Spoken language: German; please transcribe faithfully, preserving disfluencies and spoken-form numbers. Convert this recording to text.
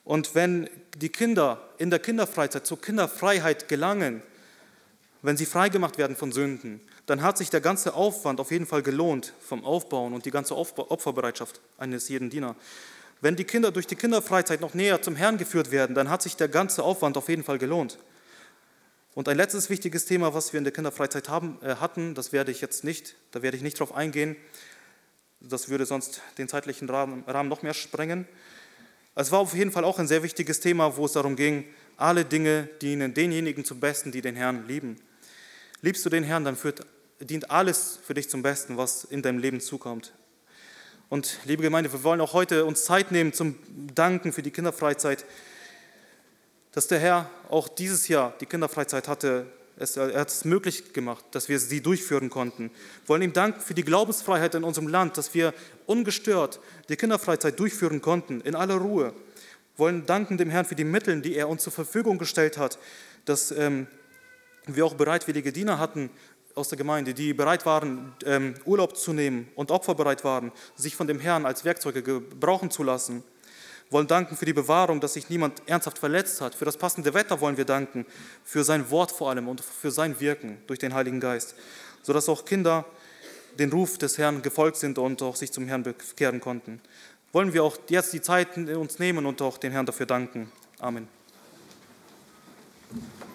Und wenn die Kinder in der Kinderfreizeit zur Kinderfreiheit gelangen, wenn sie freigemacht werden von Sünden, dann hat sich der ganze Aufwand auf jeden Fall gelohnt vom Aufbauen und die ganze Opferbereitschaft eines jeden Diener. Wenn die Kinder durch die Kinderfreizeit noch näher zum Herrn geführt werden, dann hat sich der ganze Aufwand auf jeden Fall gelohnt. Und ein letztes wichtiges Thema, was wir in der Kinderfreizeit haben, äh, hatten, das werde ich jetzt nicht, da werde ich nicht drauf eingehen, das würde sonst den zeitlichen Rahmen, Rahmen noch mehr sprengen. Es war auf jeden Fall auch ein sehr wichtiges Thema, wo es darum ging, alle Dinge dienen denjenigen zum Besten, die den Herrn lieben. Liebst du den Herrn, dann führt, dient alles für dich zum Besten, was in deinem Leben zukommt. Und liebe Gemeinde, wir wollen auch heute uns Zeit nehmen zum Danken für die Kinderfreizeit, dass der Herr auch dieses Jahr die Kinderfreizeit hatte. Es, er hat es möglich gemacht, dass wir sie durchführen konnten. Wir wollen ihm danken für die Glaubensfreiheit in unserem Land, dass wir ungestört die Kinderfreizeit durchführen konnten, in aller Ruhe. Wir wollen danken dem Herrn für die Mittel, die er uns zur Verfügung gestellt hat, dass ähm, wir auch bereitwillige Diener hatten aus der Gemeinde, die bereit waren, ähm, Urlaub zu nehmen und opferbereit waren, sich von dem Herrn als Werkzeuge gebrauchen zu lassen. Wir wollen danken für die Bewahrung, dass sich niemand ernsthaft verletzt hat. Für das passende Wetter wollen wir danken, für sein Wort vor allem und für sein Wirken durch den Heiligen Geist, sodass auch Kinder den Ruf des Herrn gefolgt sind und auch sich zum Herrn bekehren konnten. Wollen wir auch jetzt die Zeit uns nehmen und auch dem Herrn dafür danken. Amen.